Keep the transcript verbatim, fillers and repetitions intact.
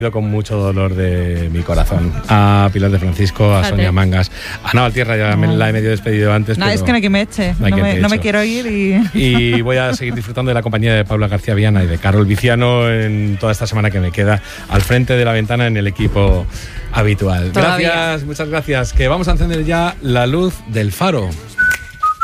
Con mucho dolor de mi corazón. A Pilar de Francisco, a Fíjate. Sonia Mangas, a Ana Valtierra, ya me, la he medio despedido antes. No, pero es que no hay que me eche. no hay No, quien me, te no me eche. quiero ir y... Y voy a seguir disfrutando de la compañía de Paula García Viana y de Carol Viciano en toda esta semana que me queda al frente de la ventana en el equipo habitual. Todavía. Gracias, muchas gracias. Que vamos a encender ya la luz del faro.